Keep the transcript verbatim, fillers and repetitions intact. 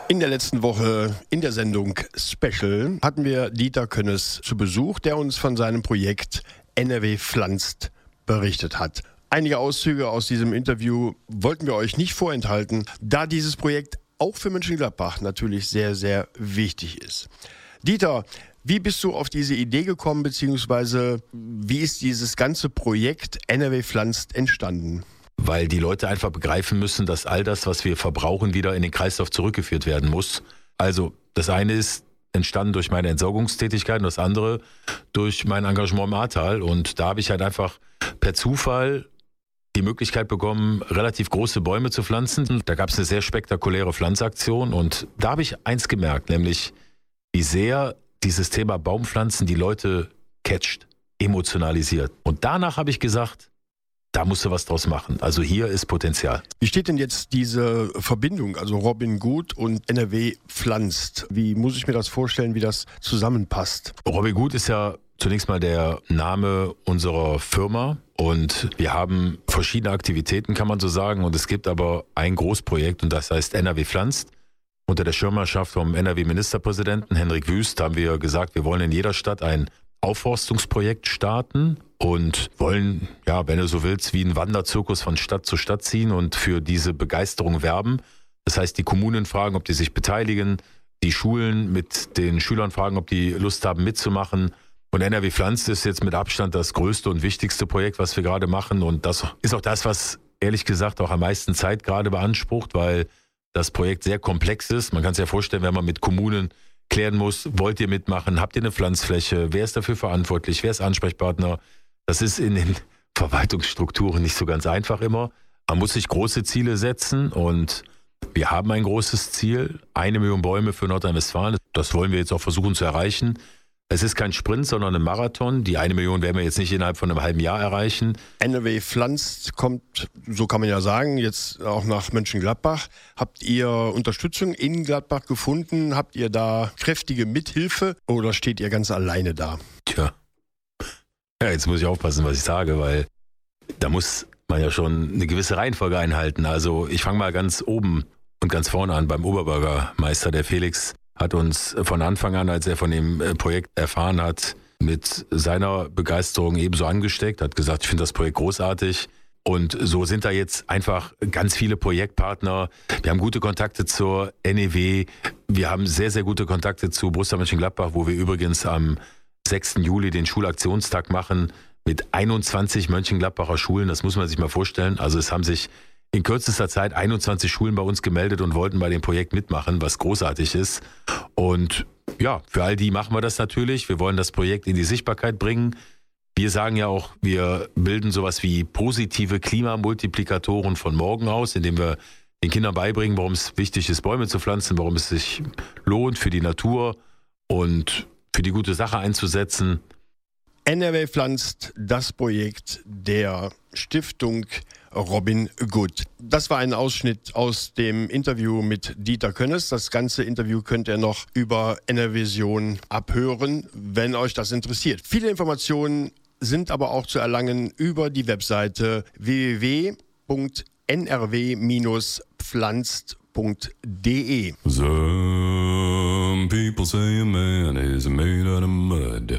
In der letzten Woche in der Sendung Special hatten wir Dieter Könnes zu Besuch, der uns von seinem Projekt N R W pflanzt berichtet hat. Einige Auszüge aus diesem Interview wollten wir euch nicht vorenthalten, da dieses Projekt auch für Mönchengladbach natürlich sehr, sehr wichtig ist. Dieter, wie bist du auf diese Idee gekommen, beziehungsweise wie ist dieses ganze Projekt N R W pflanzt entstanden? Weil die Leute einfach begreifen müssen, dass all das, was wir verbrauchen, wieder in den Kreislauf zurückgeführt werden muss. Also das eine ist entstanden durch meine Entsorgungstätigkeit und das andere durch mein Engagement im Ahrtal. Und da habe ich halt einfach per Zufall die Möglichkeit bekommen, relativ große Bäume zu pflanzen. Da gab es eine sehr spektakuläre Pflanzaktion und da habe ich eins gemerkt, nämlich wie sehr dieses Thema Baumpflanzen die Leute catcht, emotionalisiert. Und danach habe ich gesagt, da musst du was draus machen. Also hier ist Potenzial. Wie steht denn jetzt diese Verbindung, also Robin Good und N R W pflanzt? Wie muss ich mir das vorstellen, wie das zusammenpasst? Robin Good ist ja zunächst mal der Name unserer Firma und wir haben verschiedene Aktivitäten, kann man so sagen. Und es gibt aber ein Großprojekt und das heißt N R W pflanzt. Unter der Schirmherrschaft vom N R W-Ministerpräsidenten Hendrik Wüst haben wir gesagt, wir wollen in jeder Stadt ein Aufforstungsprojekt starten und wollen, ja, wenn du so willst, wie ein Wanderzirkus von Stadt zu Stadt ziehen und für diese Begeisterung werben. Das heißt, die Kommunen fragen, ob die sich beteiligen, die Schulen mit den Schülern fragen, ob die Lust haben mitzumachen. Und N R W pflanzt ist jetzt mit Abstand das größte und wichtigste Projekt, was wir gerade machen. Und das ist auch das, was ehrlich gesagt auch am meisten Zeit gerade beansprucht, weil das Projekt sehr komplex ist. Man kann sich ja vorstellen, wenn man mit Kommunen klären muss, wollt ihr mitmachen, habt ihr eine Pflanzfläche, wer ist dafür verantwortlich, wer ist Ansprechpartner? Das ist in den Verwaltungsstrukturen nicht so ganz einfach immer. Man muss sich große Ziele setzen und wir haben ein großes Ziel, eine Million Bäume für Nordrhein-Westfalen. Das wollen wir jetzt auch versuchen zu erreichen. Es ist kein Sprint, sondern ein Marathon. Die eine Million werden wir jetzt nicht innerhalb von einem halben Jahr erreichen. N R W pflanzt kommt, so kann man ja sagen, jetzt auch nach Mönchengladbach. Habt ihr Unterstützung in Gladbach gefunden? Habt ihr da kräftige Mithilfe oder steht ihr ganz alleine da? Tja, ja, jetzt muss ich aufpassen, was ich sage, weil da muss man ja schon eine gewisse Reihenfolge einhalten. Also ich fange mal ganz oben und ganz vorne an beim Oberbürgermeister, der Felix hat uns von Anfang an, als er von dem Projekt erfahren hat, mit seiner Begeisterung ebenso angesteckt, hat gesagt, ich finde das Projekt großartig. Und so sind da jetzt einfach ganz viele Projektpartner. Wir haben gute Kontakte zur N E W. Wir haben sehr, sehr gute Kontakte zu Borussia Mönchengladbach, wo wir übrigens am sechsten Juli den Schulaktionstag machen mit einundzwanzig Mönchengladbacher Schulen. Das muss man sich mal vorstellen. Also es haben sich in kürzester Zeit einundzwanzig Schulen bei uns gemeldet und wollten bei dem Projekt mitmachen, was großartig ist. Und ja, für all die machen wir das natürlich. Wir wollen das Projekt in die Sichtbarkeit bringen. Wir sagen ja auch, wir bilden sowas wie positive Klimamultiplikatoren von morgen aus, indem wir den Kindern beibringen, warum es wichtig ist, Bäume zu pflanzen, warum es sich lohnt, für die Natur und für die gute Sache einzusetzen. N R W pflanzt, das Projekt der Stiftung Robin Good. Das war ein Ausschnitt aus dem Interview mit Dieter Könnes. Das ganze Interview könnt ihr noch über N R Vision abhören, wenn euch das interessiert. Viele Informationen sind aber auch zu erlangen über die Webseite w w w punkt n r w pflanzt punkt d e. Some people say a man is made out of mud.